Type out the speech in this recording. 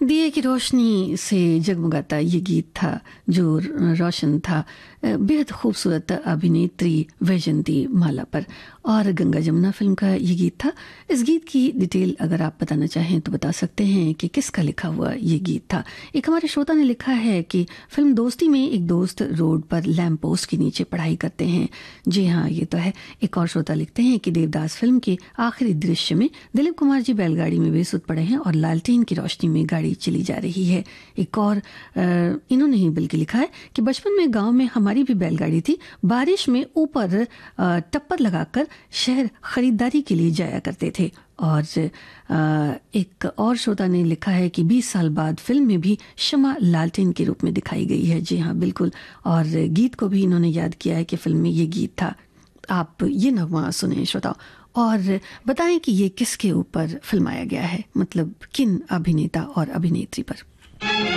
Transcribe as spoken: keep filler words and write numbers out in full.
दिए की रोशनी से जगमगाता ये गीत था जो रोशन था बेहद खूबसूरत अभिनेत्री वैजंती माला पर, और गंगा जमुना फिल्म का ये गीत था। इस गीत की डिटेल अगर आप बताना चाहें तो बता सकते हैं कि किसका लिखा हुआ ये गीत था। एक हमारे श्रोता ने लिखा है कि फिल्म दोस्ती में एक दोस्त रोड पर लैंप पोस्ट के नीचे पढ़ाई करते हैं। जी हाँ, ये तो है। एक और श्रोता लिखते हैं कि देवदास फिल्म के आखिरी दृश्य में दिलीप कुमार जी बैलगाड़ी में बेसुध पड़े हैं और लालटेन की रोशनी में गाड़ी चली जा रही है। एक और इन्होंने ही बल्कि लिखा है कि बचपन में गांव में हमारी भी बैलगाड़ी थी, बारिश में ऊपर टप्पर लगाकर शहर खरीदारी के लिए जाया करते थे। और एक और श्रोता ने लिखा है कि बीस साल बाद फिल्म में भी शमा लालटेन के रूप में दिखाई गई है। जी हाँ, बिल्कुल। और गीत को भी इन्होंने याद किया है कि फिल्म में ये गीत था। आप ये नगमा सुने श्रोताओ और बताएं कि ये किसके ऊपर फिल्माया गया है, मतलब किन अभिनेता और अभिनेत्री पर।